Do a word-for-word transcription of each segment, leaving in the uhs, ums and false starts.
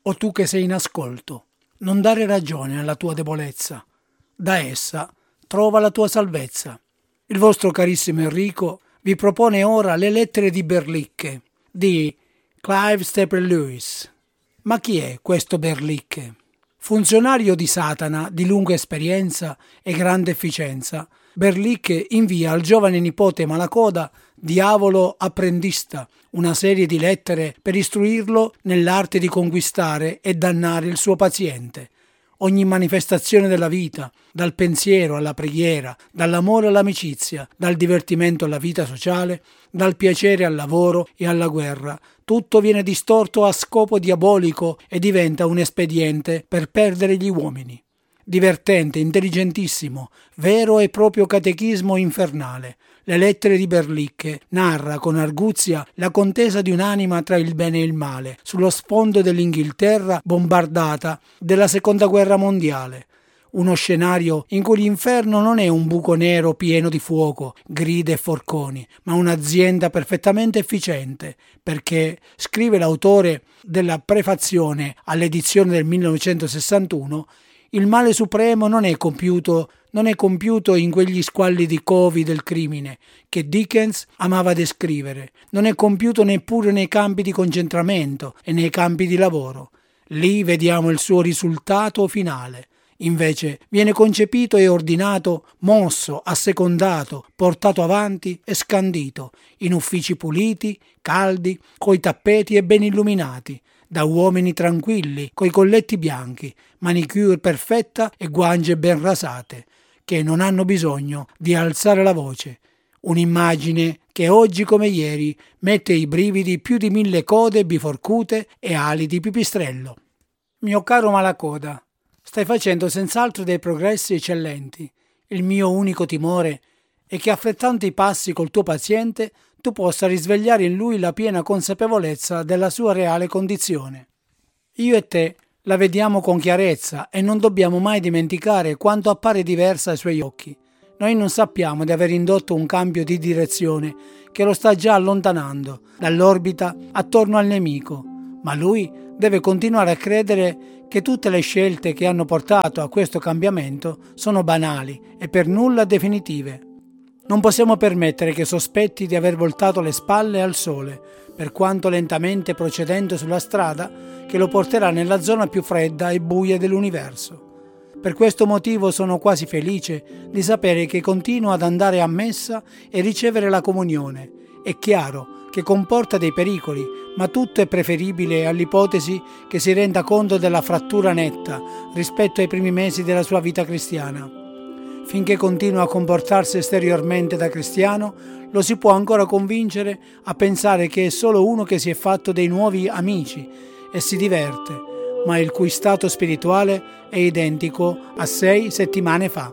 o tu che sei in ascolto, non dare ragione alla tua debolezza. Da essa trova la tua salvezza. Il vostro carissimo Enrico vi propone ora le lettere di Berlicche di Clive Staples Lewis. Ma chi è questo Berlicche? Funzionario di Satana di lunga esperienza e grande efficienza, Berlicche invia al giovane nipote malacoda Diavolo apprendista una serie di lettere per istruirlo nell'arte di conquistare e dannare il suo paziente. Ogni manifestazione della vita, dal pensiero alla preghiera, dall'amore all'amicizia, dal divertimento alla vita sociale, dal piacere al lavoro e alla guerra, tutto viene distorto a scopo diabolico e diventa un espediente per perdere gli uomini. Divertente, intelligentissimo, vero e proprio catechismo infernale. Le lettere di Berlicche narra con arguzia la contesa di un'anima tra il bene e il male, sullo sfondo dell'Inghilterra bombardata della seconda guerra mondiale. Uno scenario in cui l'inferno non è un buco nero pieno di fuoco, grida e forconi, ma un'azienda perfettamente efficiente, perché, scrive l'autore della prefazione all'edizione del millenovecentosessantuno, il male supremo non è compiuto, non è compiuto in quegli squallidi covi del crimine che Dickens amava descrivere, non è compiuto neppure nei campi di concentramento e nei campi di lavoro. Lì vediamo il suo risultato finale. Invece viene concepito e ordinato, mosso, assecondato, portato avanti e scandito, in uffici puliti, caldi, coi tappeti e ben illuminati, da uomini tranquilli, coi colletti bianchi, manicure perfetta e guance ben rasate, che non hanno bisogno di alzare la voce. Un'immagine che oggi come ieri mette i brividi più di mille code biforcute e ali di pipistrello. Mio caro Malacoda, stai facendo senz'altro dei progressi eccellenti. Il mio unico timore è che affrettando i passi col tuo paziente tu possa risvegliare in lui la piena consapevolezza della sua reale condizione. Io e te la vediamo con chiarezza e non dobbiamo mai dimenticare quanto appare diversa ai suoi occhi. Noi non sappiamo di aver indotto un cambio di direzione che lo sta già allontanando dall'orbita attorno al nemico, ma lui deve continuare a credere che tutte le scelte che hanno portato a questo cambiamento sono banali e per nulla definitive. Non possiamo permettere che sospetti di aver voltato le spalle al sole, per quanto lentamente procedendo sulla strada che lo porterà nella zona più fredda e buia dell'universo. Per questo motivo sono quasi felice di sapere che continua ad andare a messa e ricevere la comunione. È chiaro che comporta dei pericoli, ma tutto è preferibile all'ipotesi che si renda conto della frattura netta rispetto ai primi mesi della sua vita cristiana. Finché continua a comportarsi esteriormente da cristiano, lo si può ancora convincere a pensare che è solo uno che si è fatto dei nuovi amici e si diverte, ma il cui stato spirituale è identico a sei settimane fa.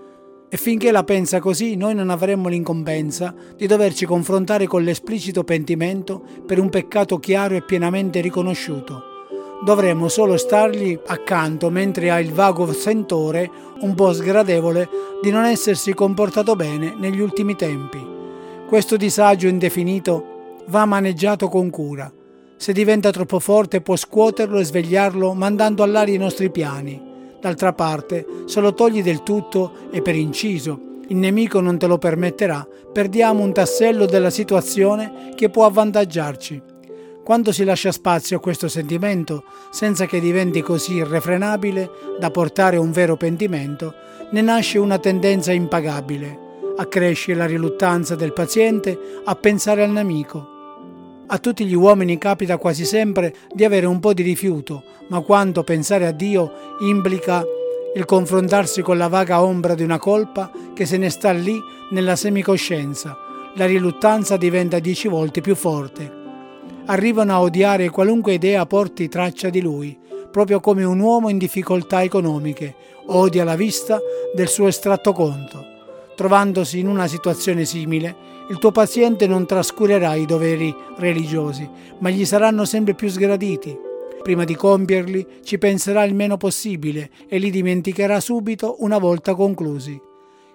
E finché la pensa così, noi non avremmo l'incombenza di doverci confrontare con l'esplicito pentimento per un peccato chiaro e pienamente riconosciuto. Dovremmo solo stargli accanto mentre ha il vago sentore, un po' sgradevole, di non essersi comportato bene negli ultimi tempi. Questo disagio indefinito va maneggiato con cura. Se diventa troppo forte può scuoterlo e svegliarlo mandando all'aria i nostri piani. D'altra parte, se lo togli del tutto e per inciso il nemico non te lo permetterà, perdiamo un tassello della situazione che può avvantaggiarci. Quando si lascia spazio a questo sentimento, senza che diventi così irrefrenabile da portare a un vero pentimento, ne nasce una tendenza impagabile. Accresce la riluttanza del paziente a pensare al nemico. A tutti gli uomini capita quasi sempre di avere un po' di rifiuto, ma quando pensare a Dio implica il confrontarsi con la vaga ombra di una colpa che se ne sta lì nella semicoscienza, la riluttanza diventa dieci volte più forte. Arrivano a odiare qualunque idea porti traccia di lui, proprio come un uomo in difficoltà economiche odia la vista del suo estratto conto. Trovandosi in una situazione simile, il tuo paziente non trascurerà i doveri religiosi, ma gli saranno sempre più sgraditi. Prima di compierli ci penserà il meno possibile e li dimenticherà subito una volta conclusi.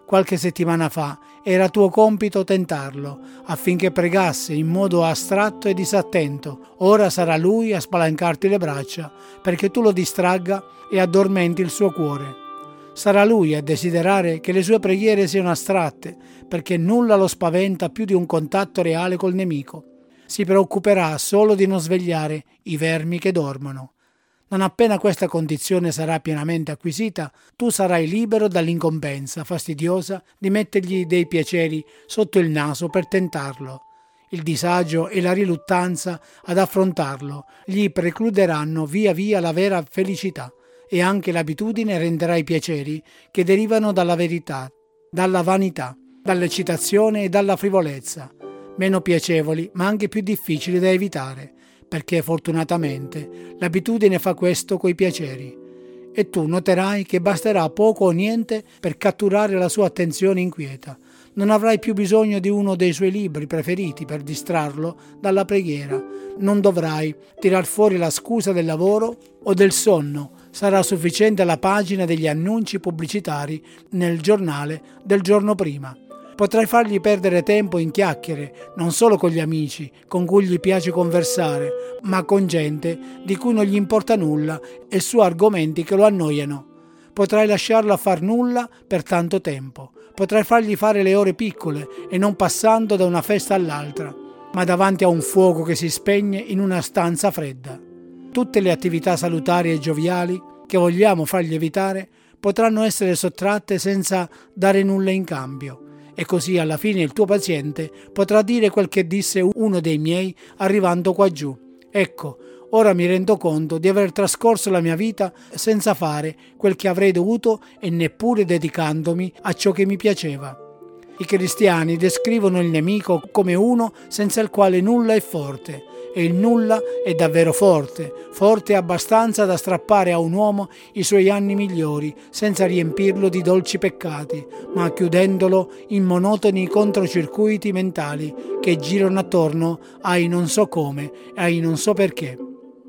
qualche settimana fa, era tuo compito tentarlo, affinché pregasse in modo astratto e disattento. Ora sarà lui a spalancarti le braccia, perché tu lo distragga e addormenti il suo cuore. Sarà lui a desiderare che le sue preghiere siano astratte, perché nulla lo spaventa più di un contatto reale col nemico. Si preoccuperà solo di non svegliare i vermi che dormono. Non appena questa condizione sarà pienamente acquisita, tu sarai libero dall'incombenza fastidiosa di mettergli dei piaceri sotto il naso per tentarlo. Il disagio e la riluttanza ad affrontarlo gli precluderanno via via la vera felicità, e anche l'abitudine renderà i piaceri che derivano dalla verità, dalla vanità, dall'eccitazione e dalla frivolezza, meno piacevoli ma anche più difficili da evitare, perché fortunatamente l'abitudine fa questo coi piaceri, e tu noterai che basterà poco o niente per catturare la sua attenzione inquieta. Non avrai più bisogno di uno dei suoi libri preferiti per distrarlo dalla preghiera. Non dovrai tirar fuori la scusa del lavoro o del sonno. Sarà sufficiente la pagina degli annunci pubblicitari nel giornale del giorno prima. Potrai fargli perdere tempo in chiacchiere, non solo con gli amici, con cui gli piace conversare, ma con gente di cui non gli importa nulla e su argomenti che lo annoiano. Potrai lasciarlo a far nulla per tanto tempo. Potrai fargli fare le ore piccole e non passando da una festa all'altra, ma davanti a un fuoco che si spegne in una stanza fredda. Tutte le attività salutari e gioviali che vogliamo fargli evitare potranno essere sottratte senza dare nulla in cambio. E così alla fine il tuo paziente potrà dire quel che disse uno dei miei arrivando qua giù. Ecco, ora mi rendo conto di aver trascorso la mia vita senza fare quel che avrei dovuto e neppure dedicandomi a ciò che mi piaceva. I cristiani descrivono il nemico come uno senza il quale nulla è forte, e il nulla è davvero forte, forte abbastanza da strappare a un uomo i suoi anni migliori, senza riempirlo di dolci peccati, ma chiudendolo in monotoni controcircuiti mentali che girano attorno ai non so come e ai non so perché.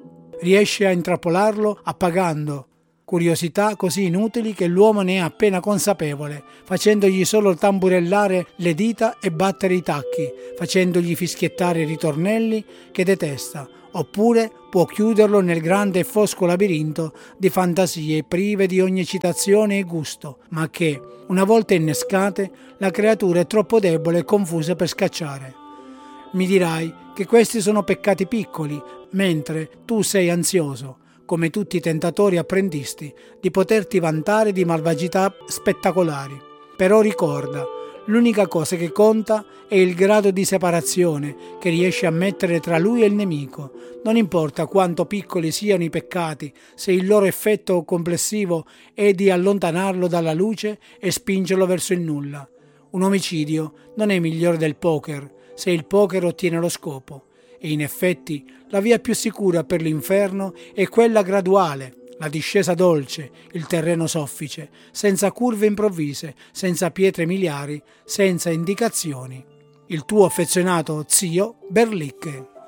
Riesce a intrappolarlo appagando curiosità così inutili che l'uomo ne è appena consapevole, facendogli solo tamburellare le dita e battere i tacchi, facendogli fischiettare i ritornelli che detesta, oppure può chiuderlo nel grande e fosco labirinto di fantasie prive di ogni citazione e gusto, ma che, una volta innescate, la creatura è troppo debole e confusa per scacciare. Mi dirai che questi sono peccati piccoli, mentre tu sei ansioso, come tutti i tentatori apprendisti, di poterti vantare di malvagità spettacolari. Però ricorda, l'unica cosa che conta è il grado di separazione che riesci a mettere tra lui e il nemico. Non importa quanto piccoli siano i peccati, se il loro effetto complessivo è di allontanarlo dalla luce e spingerlo verso il nulla. Un omicidio non è migliore del poker, se il poker ottiene lo scopo. E in effetti la via più sicura per l'inferno è quella graduale, la discesa dolce, il terreno soffice, senza curve improvvise, senza pietre miliari, senza indicazioni. Il tuo affezionato zio Berlicche.